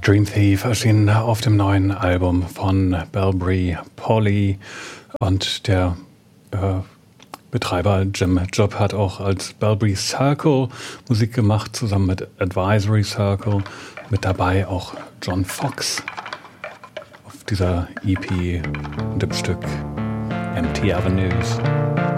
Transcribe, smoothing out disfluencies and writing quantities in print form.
Dream Thief erschien auf dem neuen Album von Balbury Polly und der Betreiber Jim Job hat auch als Balbury Circle Musik gemacht, zusammen mit Advisory Circle. Mit dabei auch John Fox auf dieser EP und dem Stück Empty Avenues.